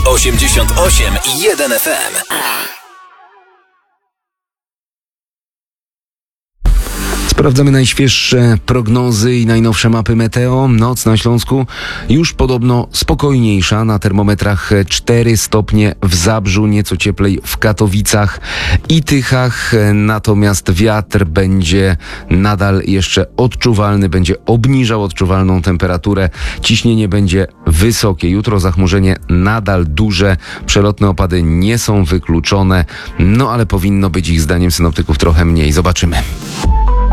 88,1 FM. Sprawdzamy najświeższe prognozy i najnowsze mapy meteo. Noc na Śląsku już podobno spokojniejsza. Na termometrach 4 stopnie w Zabrzu, nieco cieplej w Katowicach i Tychach. Natomiast wiatr będzie nadal jeszcze odczuwalny, będzie obniżał odczuwalną temperaturę. Ciśnienie będzie wysokie. Jutro zachmurzenie nadal duże. Przelotne opady nie są wykluczone. No ale powinno być ich zdaniem synoptyków trochę mniej. Zobaczymy.